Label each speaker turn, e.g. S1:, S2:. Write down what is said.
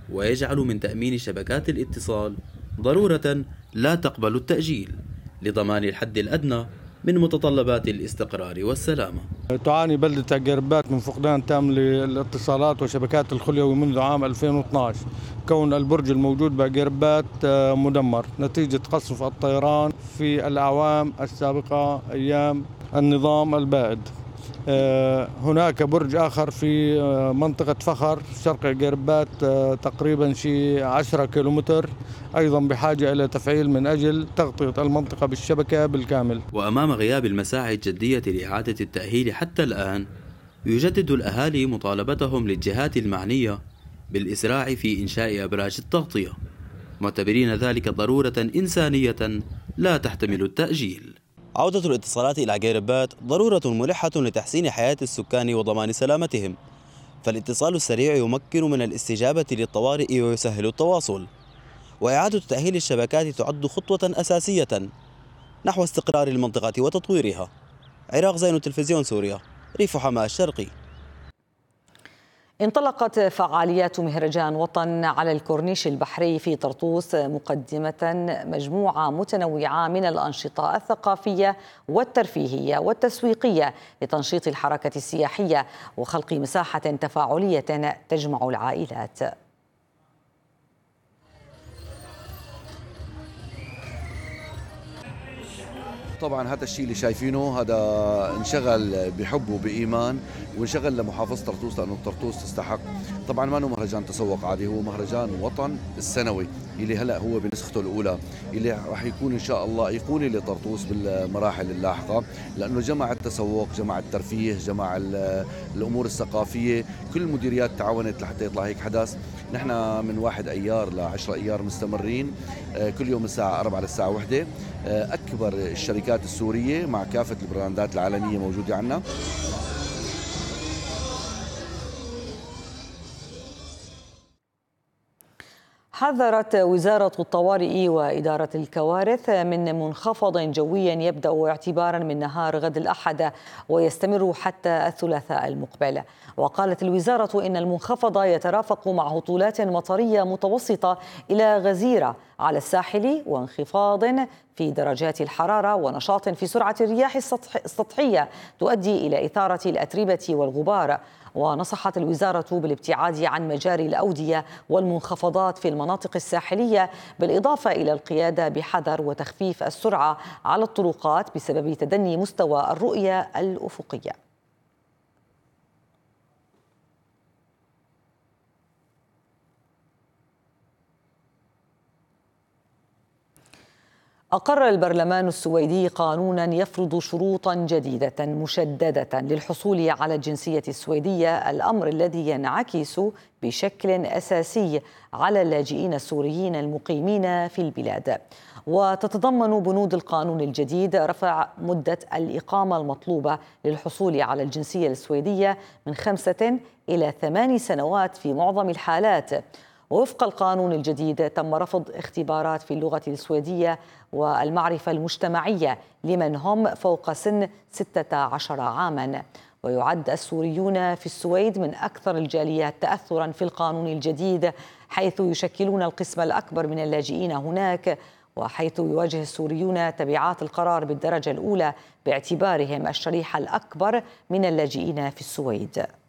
S1: ويجعل من تأمين شبكات الاتصال ضرورة لا تقبل التأجيل لضمان الحد الأدنى من متطلبات الاستقرار والسلامة.
S2: تعاني بلدة عقيربات من فقدان تام للاتصالات وشبكات الخليوي منذ عام 2012، كون البرج الموجود بعقيربات مدمر نتيجة قصف الطيران في الأعوام السابقة أيام النظام البائد. هناك برج آخر في منطقة فخر شرق عقيربات تقريبا شي 10 كيلومتر، أيضا بحاجة إلى تفعيل من أجل تغطية المنطقة بالشبكة بالكامل.
S1: وأمام غياب المساعي الجدية لإعادة التأهيل حتى الآن، يجدد الأهالي مطالبتهم للجهات المعنية بالإسراع في إنشاء أبراج التغطية، معتبرين ذلك ضرورة إنسانية لا تحتمل التأجيل.
S3: عودة الاتصالات إلى عقيربات ضرورة ملحة لتحسين حياة السكان وضمان سلامتهم، فالاتصال السريع يمكن من الاستجابة للطوارئ ويسهل التواصل، وإعادة تأهيل الشبكات تعد خطوة أساسية نحو استقرار المنطقة وتطويرها. عراق زين، تلفزيون سوريا، ريف حماة الشرقي.
S4: انطلقت فعاليات مهرجان وطن على الكورنيش البحري في طرطوس، مقدمة مجموعة متنوعة من الأنشطة الثقافية والترفيهية والتسويقية لتنشيط الحركة السياحية وخلق مساحة تفاعلية تجمع العائلات.
S5: طبعا هذا الشيء اللي شايفينه هذا انشغل بحب وبإيمان، وانشغل لمحافظة طرطوس لأنه طرطوس تستحق. طبعا ما هو مهرجان تسوق عادي، هو مهرجان وطن السنوي اللي هلا هو بنسخته الأولى، اللي راح يكون إن شاء الله أيقوني لطرطوس بالمراحل اللاحقة، لأنه جمع التسوق، جمع الترفيه، جمع الأمور الثقافية. كل المديريات تعاونت لحتى يطلع هيك حدث. نحن من 1 أيار ل 10 أيار مستمرين، كل يوم الساعة 4 للساعة 1. أكبر الشركات السورية مع كافة البراندات العالمية موجودة عندنا.
S4: حذرت وزارة الطوارئ وإدارة الكوارث من منخفض جوي يبدأ اعتبارا من نهار غد الأحد ويستمر حتى الثلاثاء المقبل. وقالت الوزارة إن المنخفض يترافق مع هطولات مطرية متوسطة إلى غزيرة على الساحل، وانخفاض في درجات الحرارة، ونشاط في سرعة الرياح السطحية تؤدي إلى إثارة الأتربة والغبار. ونصحت الوزارة بالابتعاد عن مجاري الأودية والمنخفضات في المناطق الساحلية، بالإضافة إلى القيادة بحذر وتخفيف السرعة على الطرقات بسبب تدني مستوى الرؤية الأفقية. أقر البرلمان السويدي قانونا يفرض شروطا جديدة مشددة للحصول على الجنسية السويدية، الأمر الذي ينعكس بشكل أساسي على اللاجئين السوريين المقيمين في البلاد. وتتضمن بنود القانون الجديد رفع مدة الإقامة المطلوبة للحصول على الجنسية السويدية من 5 إلى 8 سنوات في معظم الحالات. ووفق القانون الجديد تم رفض اختبارات في اللغة السويدية والمعرفة المجتمعية لمن هم فوق سن 16 عاما. ويعد السوريون في السويد من أكثر الجاليات تأثرا في القانون الجديد، حيث يشكلون القسم الأكبر من اللاجئين هناك، وحيث يواجه السوريون تبعات القرار بالدرجة الأولى باعتبارهم الشريحة الأكبر من اللاجئين في السويد.